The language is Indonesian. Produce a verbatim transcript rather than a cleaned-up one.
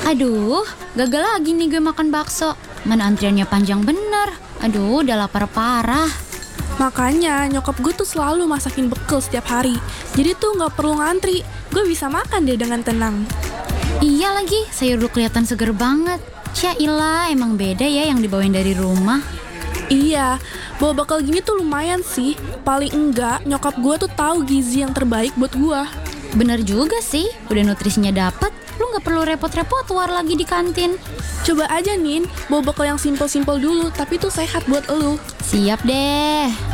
Aduh, gagal lagi nih gue makan bakso. Mana antriannya panjang bener. Aduh, udah lapar parah. Makanya nyokap gue tuh selalu masakin bekal setiap hari. Jadi tuh gak perlu ngantri. Gue bisa makan deh dengan tenang. Iya lagi, sayur lu kelihatan seger banget. Syailah, emang beda ya yang dibawain dari rumah. Iya, bawa bekal gini tuh lumayan sih. Paling enggak nyokap gue tuh tahu gizi yang terbaik buat gue. Bener juga sih, udah nutrisinya dapet. Lu gak perlu repot-repot war lagi di kantin. Coba aja Nin, bawa bekal yang simpel-simpel dulu, tapi tuh sehat buat elu. Siap deh.